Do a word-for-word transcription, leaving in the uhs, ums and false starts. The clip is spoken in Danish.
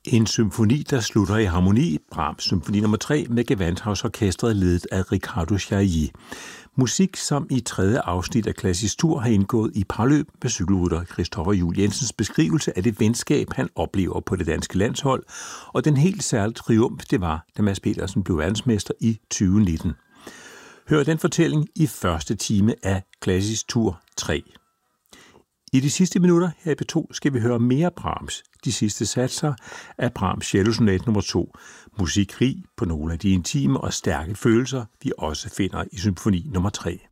En symfoni, der slutter i harmoni, Brahms symfoni nummer tre med Gewandhausorkestret ledet af Riccardo Chailly. Musik, som i tredje afsnit af Klassisk Tur har indgået i parløb med cykelrytter Christoffer Juel Jensens beskrivelse af det venskab, han oplever på det danske landshold, og den helt særlige triumf, det var, da Mads Petersen blev verdensmester i tyve nitten. Hør den fortælling i første time af Klassisk Tur tre. I de sidste minutter her i P to skal vi høre mere Brahms, de sidste satser af Brahms Cellosonate nummer to, musikrig på nogle af de intime og stærke følelser, vi også finder i symfoni nummer tre.